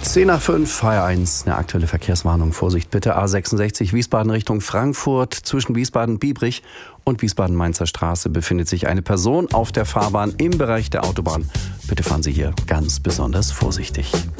10 nach 5, HR1, eine aktuelle Verkehrswarnung. Vorsicht bitte, A66 Wiesbaden Richtung Frankfurt. Zwischen Wiesbaden-Biebrich und Wiesbaden-Mainzer Straße befindet sich eine Person auf der Fahrbahn im Bereich der Autobahn. Bitte fahren Sie hier ganz besonders vorsichtig.